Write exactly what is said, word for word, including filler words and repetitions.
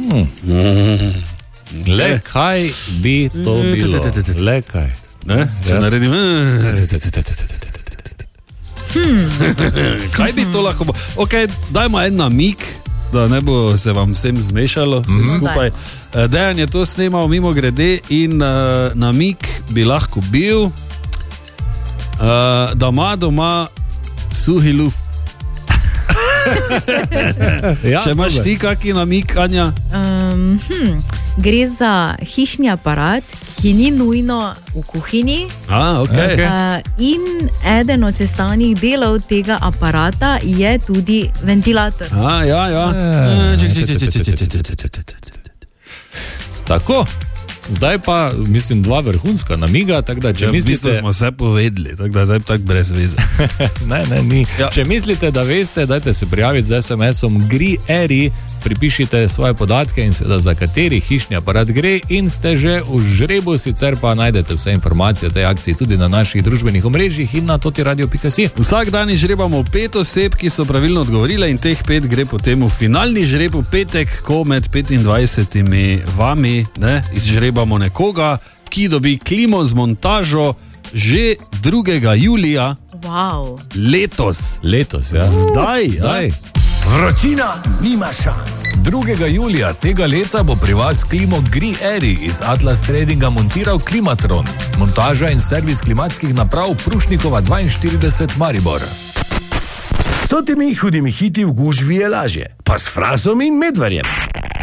Hmm. Le kaj bi to bilo? Le kaj? Ne? Če ja. naredim... Kaj bi to lahko bilo? Ok, dajmo en namig, da ne bo se vam vsem zmešalo, vsem mm-hmm. skupaj. Dejan je to snemal mimo grede in uh, namig bi lahko bil, uh, da ima doma suhi luft. Ja, če imaš ti kaki namig, Anja? Um, hm, gre za hišni aparat, ki ni nujno v kuhinji. A, okay. uh, in eden od sestavnih delov tega aparata je tudi ventilator. A, ja, ja. Tako. Zdaj pa, mislim, dva vrhunska namiga, tako da, če ja, mislite... smo vse povedali, tako da zdaj tak brez veze. ne, ne, ni. Ja. Če mislite, da veste, dajte se prijaviti z es em esom GRIERI, pripišite svoje podatke in seveda za kateri hišni aparat gre in ste že v žrebu, sicer pa najdete vse informacije o tej akciji tudi na naših družbenih omrežjih in na totiradio pika si. Vsak dan žrebamo pet oseb, ki so pravilno odgovorile in teh pet gre potem v finalni žreb v petek, ko med petindvajsetimi vami ne, izžrebamo nekoga, ki dobi klimo z montažo že drugega julija wow. letos. Letos, ja. Zdaj, Zdaj. Ja. Vročina nima šans. drugega julija tega leta bo pri vas klimo GRIERI iz Atlas Tradinga montiral Klimatron. Montaža in servis klimatskih naprav Prušnikova dvainštirideset Maribor. S totimi hudimi hiti v gužvi je lažje, pa s Frasom in Medvarjem.